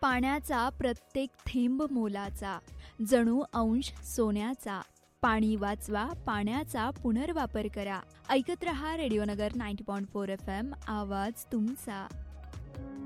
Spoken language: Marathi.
पाण्याचा प्रत्येक थेंब मोलाचा, जणू अंश सोन्याचा. पाणी वाचवा, पाण्याचा पुनर्वापर करा. ऐकत रहा रेडिओ नगर 90.4 FM, आवाज तुमचा.